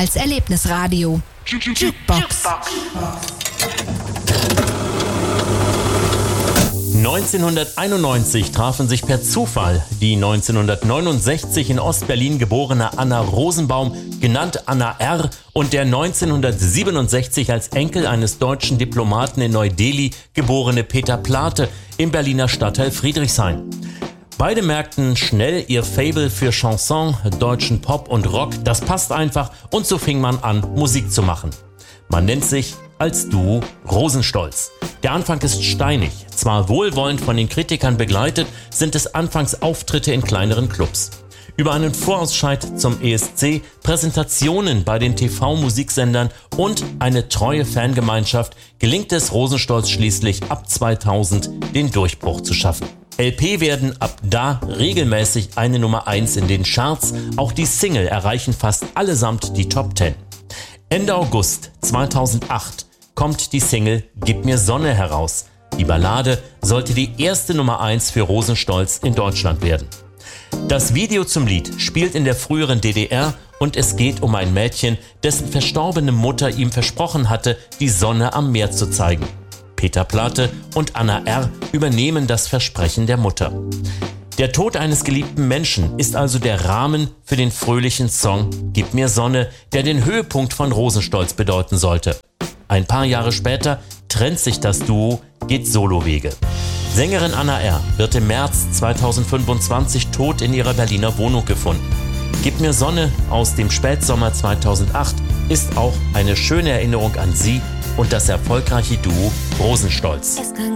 als Erlebnisradio. Jukebox. 1991 trafen sich per Zufall die 1969 in Ostberlin geborene Anna Rosenbaum, genannt Anna R., und der 1967 als Enkel eines deutschen Diplomaten in Neu-Delhi geborene Peter Plate im Berliner Stadtteil Friedrichshain. Beide merkten schnell ihr Faible für Chanson, deutschen Pop und Rock, das passt einfach, und so fing man an, Musik zu machen. Man nennt sich als Duo Rosenstolz. Der Anfang ist steinig. Zwar wohlwollend von den Kritikern begleitet, sind es anfangs Auftritte in kleineren Clubs. Über einen Vorausscheid zum ESC, Präsentationen bei den TV-Musiksendern und eine treue Fangemeinschaft gelingt es Rosenstolz schließlich ab 2000 den Durchbruch zu schaffen. LP werden ab da regelmäßig eine Nummer 1 in den Charts, auch die Single erreichen fast allesamt die Top 10. Ende August 2008 kommt die Single Gib mir Sonne heraus. Die Ballade sollte die erste Nummer 1 für Rosenstolz in Deutschland werden. Das Video zum Lied spielt in der früheren DDR und es geht um ein Mädchen, dessen verstorbene Mutter ihm versprochen hatte, die Sonne am Meer zu zeigen. Peter Plate und Anna R. übernehmen das Versprechen der Mutter. Der Tod eines geliebten Menschen ist also der Rahmen für den fröhlichen Song Gib mir Sonne, der den Höhepunkt von Rosenstolz bedeuten sollte. Ein paar Jahre später trennt sich das Duo, geht Solowege. Sängerin Anna R. wird im März 2025 tot in ihrer Berliner Wohnung gefunden. Gib mir Sonne aus dem Spätsommer 2008 ist auch eine schöne Erinnerung an sie und das erfolgreiche Duo Rosenstolz.